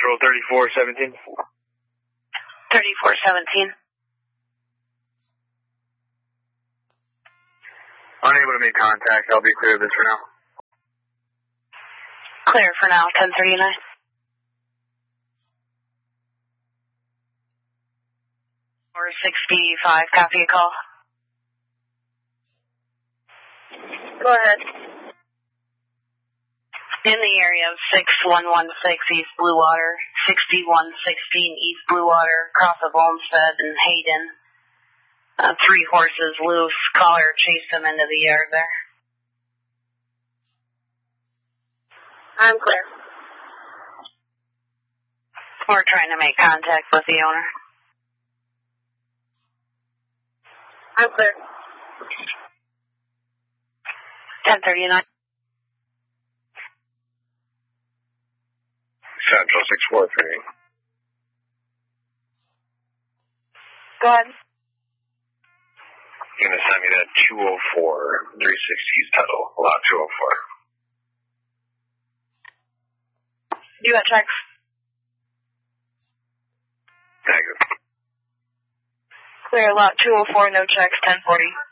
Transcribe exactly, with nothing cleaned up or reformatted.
Central thirty-four seventeen. thirty-four seventeen. Unable to make contact. I'll be clear of this for now. Clear for now, ten thirty-nine. Or sixty-five, copy a call. Go ahead. In the area of six one one six East Blue Water, sixty-one sixteen East Blue Water, cross of Olmsted and Hayden. Uh, three horses loose. Caller chased them into the yard there. I'm clear. We're trying to make contact with the owner. I'm clear. ten thirty-nine. Central six four three. Go ahead. You're going to send me that two oh four, three sixty East Tuttle, lot two oh four. You got checks? Negative. Clear lot two oh four, no checks, ten forty.